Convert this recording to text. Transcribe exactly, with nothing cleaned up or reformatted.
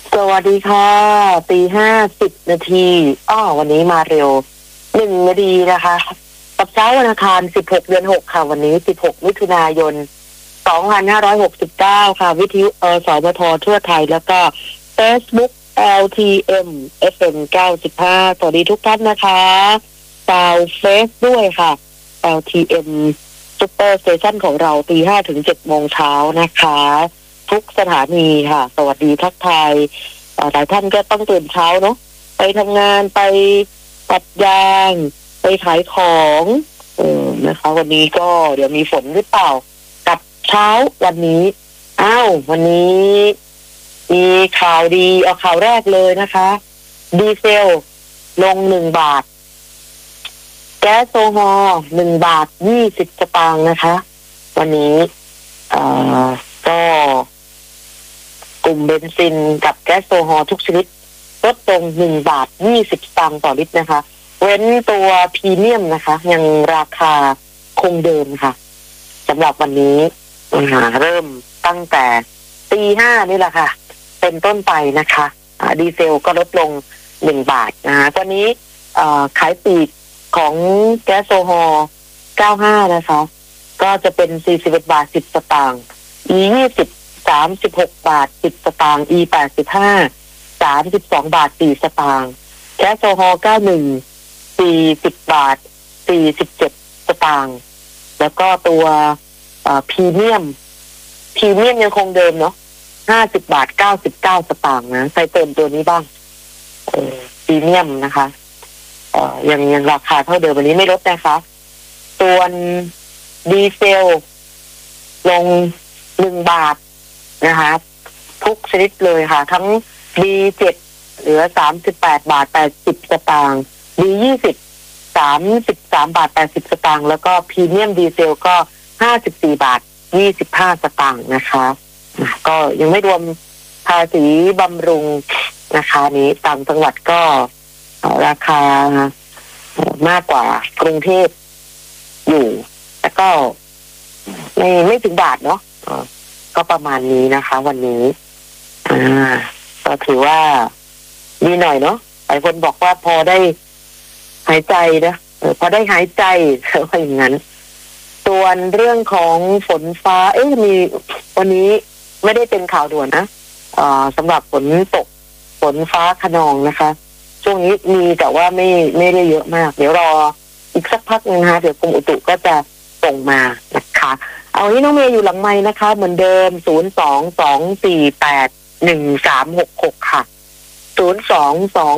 สวัสดีค่ะตีห้าสิบนาทีอ้อวันนี้มาเร็วหนึ่งนาทีนะคะกับเช้าวันอังคารสิบหกเดือนหกค่ะวันนี้สิบหกมิถุนายนสองพันห้าร้อยหกสิบเก้าค่ะวิทยุเอสบททั่วไทยแล้วก็ Facebook แอล ที เอ็ม เอฟ เอ็ม เก้าสิบห้าสวัสดีทุกท่านนะคะดาวเฟซด้วยค่ะ แอล ที เอ็ม Super Station ของเราตีห้าถึงเจ็ดโมงเช้านะคะทุกสถานีค่ะสวัสดีทักทายหลายท่านก็ต้องตื่นเช้าเนาะไปทำงานไปตัดยางไปขายของเออนะคะวันนี้ก็เดี๋ยวมีฝนหรือเปล่ากับเช้าวันนี้อ้าววันนี้มีข่าวดีเอาข่าวแรกเลยนะคะดีเซลลงหนึ่งบาทแก๊สโซฮอล์หนึ่งบาทยี่สิบสตางค์นะคะวันนี้เอ่อก็กลุ่มเบนซินกับแก๊สโซฮอล์ทุกชนิดลดลงหนึ่งบาทยี่สิบสตางค์ต่อลิตรนะคะเว้นตัวพรีเมียมนะคะยังราคาคงเดิมค่ะสำหรับวันนี้เริ่มตั้งแต่ตีห้านี่แหละค่ะเป็นต้นไปนะคะดีเซลก็ลดลงหนึ่งบาทนะคะตอนนี้ขายปลีกของแก๊สโซฮอล์เก้าสิบห้านะคะก็จะเป็นสี่สิบเอ็ดบาทสิบสตางค์ อี ยี่สิบ สามสิบหกบาทสิบสตางค์ อี แปดสิบห้า สามสิบสองบาทสี่สตางค์แก๊สโซฮอล์เก้าสิบเอ็ด สี่สิบบาทสี่สิบเจ็ดสตางค์แล้วก็ตัวพรีเมียมพรีเมียมยังคงเดิมเนาะห้าสิบบาทเก้าสิบเก้าสตางค์นะใครเติมตัวนี้บ้างเออพรีเมียมนะคะเอ่อยังยังราคาเท่าเดิมวันนี้ไม่ลดนะคะส่วนดีเซลลงหนึ่งบาทนะคะทุกชนิดเลยค่ะทั้ง บี เจ็ด เหลือสามสิบแปดบาทแปดสิบสตางค์ บี ยี่สิบ สามสิบสามบาทแปดสิบสตางค์แล้วก็พรีเมียมดีเซลก็ห้าสิบสี่บาทยี่สิบห้าสตางค์นะคะก็ยังไม่รวมภาษีบำรุงนะคะนี้ต่างจังหวัดก็ราคามากกว่ากรุงเทพอยู่แล้วก็ไม่ไม่ถึงบาทเนาะก็ประมาณนี้นะคะวันนี้อ่าก็ถือว่าดีหน่อยเนาะหลายคนบอกว่าพอได้หายใจนะเออพอได้หายใจว่าอย่างนั้นส่วนเรื่องของฝนฟ้าเอ๊ะมีวันนี้ไม่ได้เป็นข่าวด่วนนะอ่าสำหรับฝนตกฝนฟ้าคะนองนะคะช่วงนี้มีแต่ว่าไม่ไม่ได้เยอะมากเดี๋ยวรออีกสักพักนึงนะคะเดี๋ยวกรมอุตุก็จะส่งมานะคะเอาที่น้องเมย์อยู่หลังไม้นะคะเหมือนเดิมศูนย์ สอง สอง สี่ แปด หนึ่ง สาม หก หกค่ะศูนย์ สอง สอง